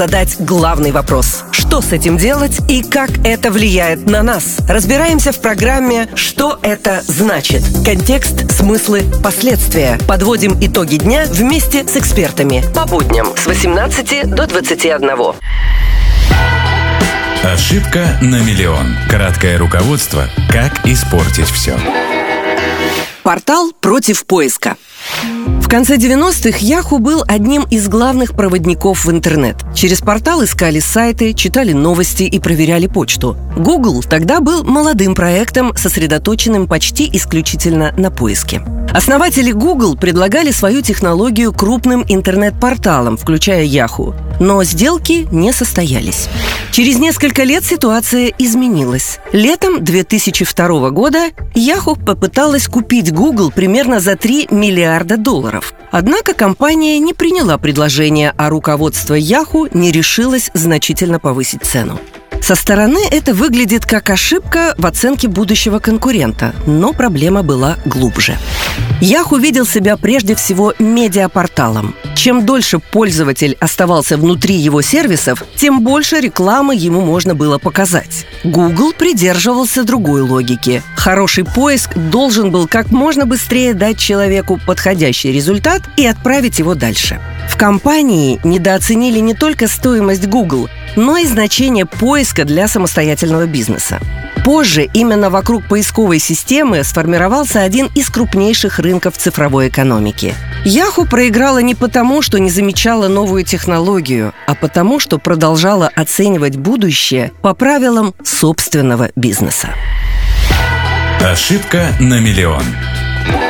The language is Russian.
задать главный вопрос. Что с этим делать и как это влияет на нас? Разбираемся в программе «Что это значит?» Контекст, смыслы, последствия. Подводим итоги дня вместе с экспертами. По будням с 18 до 21. Ошибка на миллион. Краткое руководство «Как испортить все». Портал против поиска. В конце 90-х Yahoo был одним из главных проводников в интернет. Через портал искали сайты, читали новости и проверяли почту. Google тогда был молодым проектом, сосредоточенным почти исключительно на поиске. Основатели Google предлагали свою технологию крупным интернет-порталам, включая Yahoo. Но сделки не состоялись. Через несколько лет ситуация изменилась. Летом 2002 года Yahoo попыталась купить Google примерно за $3 миллиарда. Однако компания не приняла предложение, а руководство Yahoo не решилось значительно повысить цену. Со стороны это выглядит как ошибка в оценке будущего конкурента, но проблема была глубже. Yahoo видел себя прежде всего медиапорталом. Чем дольше пользователь оставался внутри его сервисов, тем больше рекламы ему можно было показать. Google придерживался другой логики. Хороший поиск должен был как можно быстрее дать человеку подходящий результат и отправить его дальше. В компании недооценили не только стоимость Google, но и значение поиска для самостоятельного бизнеса. Позже именно вокруг поисковой системы сформировался один из крупнейших рынков цифровой экономики. Yahoo проиграла не потому, что не замечала новую технологию, а потому, что продолжала оценивать будущее по правилам собственного бизнеса. Ошибка на миллион.